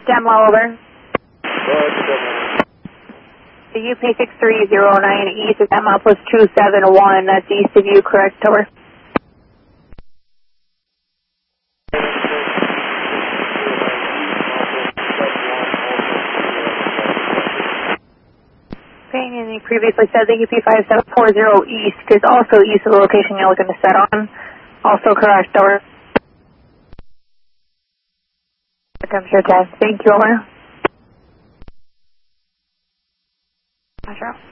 Demlo, over. The UP 6309 east of Demlo plus 271, that's east of you, correct, over. Okay, and you previously said the UP 5740 east is also east of the location you're looking to set on. Also correct, over. Temperature test. Thank you, over. Roger.